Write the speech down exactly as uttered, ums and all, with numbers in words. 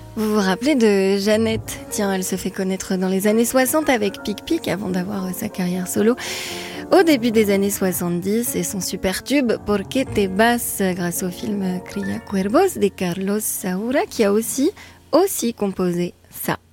Vous vous rappelez de Jeannette? Tiens, elle se fait connaître dans les années soixante avec Pic Pic avant d'avoir sa carrière solo au début des années soixante-dix et son super tube Por qué te vas grâce au film Cría Cuervos de Carlos Saura qui a aussi, aussi composé ça.